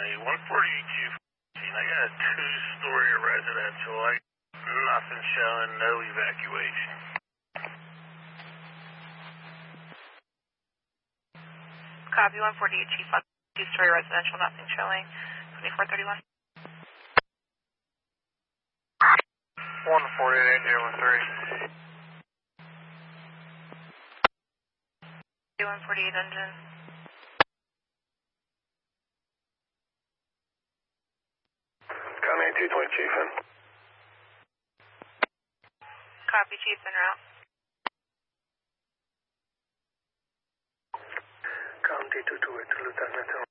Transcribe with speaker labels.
Speaker 1: 140 Chief. I got a two-story residential. Nothing showing, no evacuation.
Speaker 2: Copy 148 Chief. Two-story residential, nothing showing. 2431.
Speaker 3: 148 engine 13.
Speaker 2: 148 engine.
Speaker 3: County 220 Chief in.
Speaker 2: Copy Chief en route.
Speaker 3: County 228 Lieutenant.